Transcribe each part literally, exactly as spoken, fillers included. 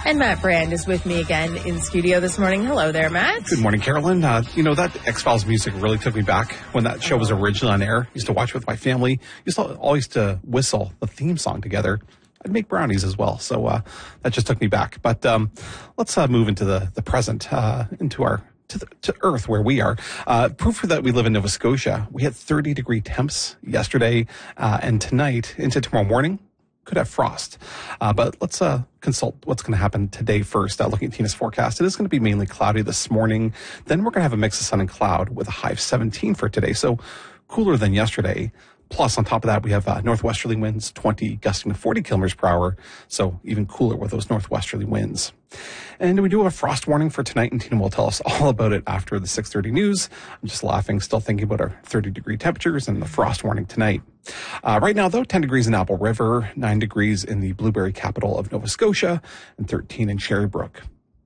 And Matt Brand is with me again in studio this morning. Hello there, Matt. Good morning, Carolyn. Uh, you know, that X-Files music really took me back when that show was originally on air. Used to watch with my family. Used to always to whistle the theme song together. I'd make brownies as well. So uh, that just took me back. But um, let's uh, move into the, the present, uh, into our to, the, to Earth where we are. Uh, proof that we live in Nova Scotia. We had thirty degree temps yesterday uh, and tonight into tomorrow morning. Could have frost. Uh, but let's uh, consult what's going to happen today first. Uh, looking at Tina's forecast, it is going to be mainly cloudy this morning. Then we're going to have a mix of sun and cloud with a high of seventeen for today. So cooler than yesterday. Plus, on top of that, we have uh, northwesterly winds, twenty gusting to forty kilometers per hour. So even cooler with those northwesterly winds. And we do have a frost warning for tonight, and Tina will tell us all about it after the six thirty news. I'm just laughing, still thinking about our thirty degree temperatures and the frost warning tonight. Uh, right now, though, ten degrees in Apple River, nine degrees in the blueberry capital of Nova Scotia, and thirteen in Cherrybrook.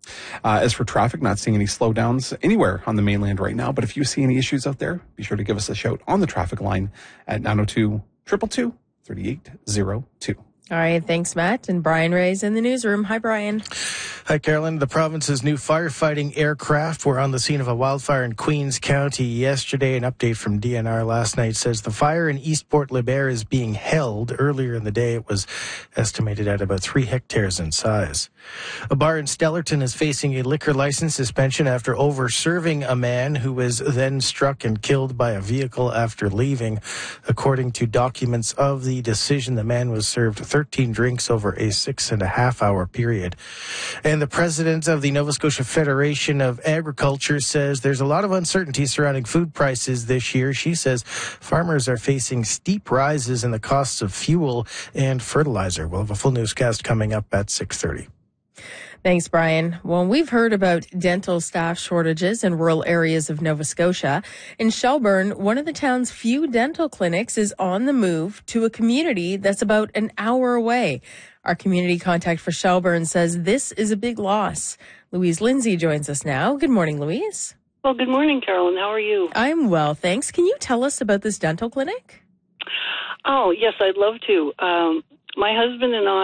Uh, as for traffic, not seeing any slowdowns anywhere on the mainland right now. But if you see any issues out there, be sure to give us a shout on the traffic line at nine oh two, two two two, three eight oh two. All right, thanks, Matt. And Brian Ray's in the newsroom. Hi, Brian. Hi, Carolyn. The province's new firefighting aircraft were on the scene of a wildfire in Queens County yesterday. An update from D N R last night says the fire in Eastport Libert is being held. Earlier in the day, it was estimated at about three hectares in size. A bar in Stellarton is facing a liquor license suspension after over-serving a man who was then struck and killed by a vehicle after leaving. According to documents of the decision, the man was served thirteen drinks over a six and a half hour period. And the president of the Nova Scotia Federation of Agriculture says there's a lot of uncertainty surrounding food prices this year. She says farmers are facing steep rises in the costs of fuel and fertilizer. We'll have a full newscast coming up at six thirty. Thanks, Brian. Well, we've heard about dental staff shortages in rural areas of Nova Scotia. In Shelburne, one of the town's few dental clinics is on the move to a community that's about an hour away. Our community contact for Shelburne says this is a big loss. Louise Lindsay joins us now. Good morning, Louise. Well, good morning, Carolyn. How are you? I'm well, thanks. Can you tell us about this dental clinic? Oh, yes, I'd love to. Um, my husband and I